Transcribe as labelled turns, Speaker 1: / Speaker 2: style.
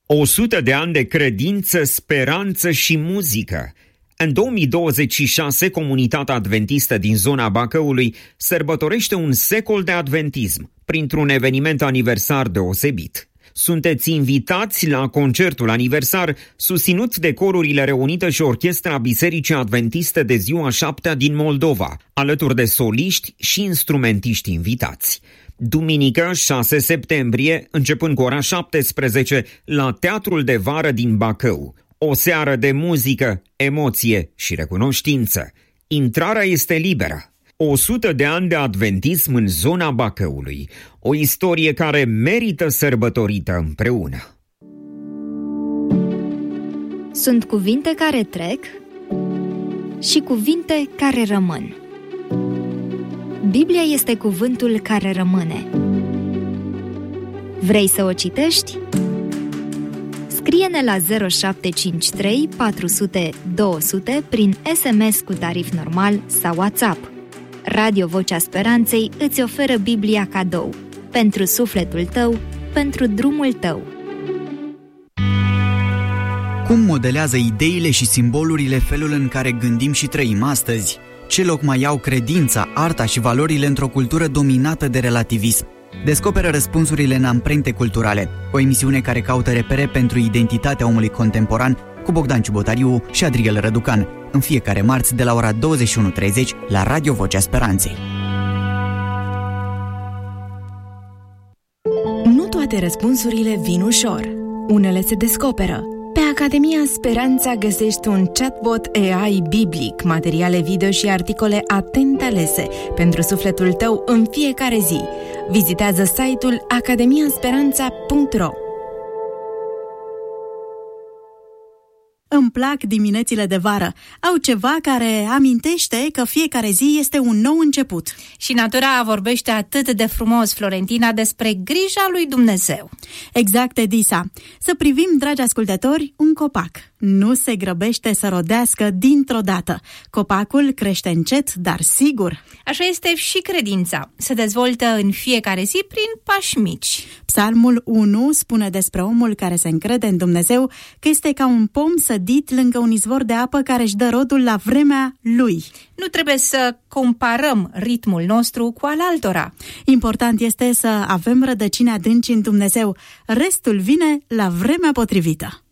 Speaker 1: 100 de ani de credință, speranță și muzică. În 2026, comunitatea adventistă din zona Bacăului sărbătorește un secol de adventism printr-un eveniment aniversar deosebit. Sunteți invitați la concertul aniversar susținut de corurile reunite și orchestra Bisericii Adventiste de Ziua 7-a din Moldova, alături de soliști și instrumentiști invitați. Duminică, 6 septembrie, începând cu ora 17, la Teatrul de Vară din Bacău. O seară de muzică, emoție și recunoștință. Intrarea este liberă. 100 de ani de adventism în zona Bacăului. O istorie care merită sărbătorită împreună.
Speaker 2: Sunt cuvinte care trec și cuvinte care rămân. Biblia este cuvântul care rămâne. Vrei să o citești? Scrie-ne la 0753 400 200 prin SMS cu tarif normal sau WhatsApp. Radio Vocea Speranței îți oferă Biblia cadou. Pentru sufletul tău, pentru drumul tău.
Speaker 3: Cum modelează ideile și simbolurile felul în care gândim și trăim astăzi? Ce loc mai au credința, arta și valorile într-o cultură dominată de relativism? Descoperă răspunsurile în Amprente Culturale, o emisiune care caută repere pentru identitatea omului contemporan, cu Bogdan Ciubotariu și Adriel Răducan, în fiecare marți de la ora 21:30 la Radio Vocea Speranței.
Speaker 4: Nu toate răspunsurile vin ușor. Unele se descoperă. Pe Academia Speranța găsești un chatbot AI biblic, materiale video și articole atent alese pentru sufletul tău în fiecare zi. Vizitează site-ul academiasperanța.ro.
Speaker 5: Îmi plac diminețile de vară. Au ceva care amintește că fiecare zi este un nou început.
Speaker 6: Și natura vorbește atât de frumos, Florentina, despre grija lui Dumnezeu.
Speaker 5: Exact, Edisa. Să privim, dragi ascultători, un copac. Nu se grăbește să rodească dintr-o dată. Copacul crește încet, dar sigur.
Speaker 6: Așa este și credința. Se dezvoltă în fiecare zi prin pași mici.
Speaker 5: Psalmul 1 spune despre omul care se încrede în Dumnezeu că este ca un pom sădit lângă un izvor de apă care își dă rodul la vremea lui.
Speaker 6: Nu trebuie să comparăm ritmul nostru cu al altora.
Speaker 5: Important este să avem rădăcini adânci în Dumnezeu. Restul vine la vremea potrivită.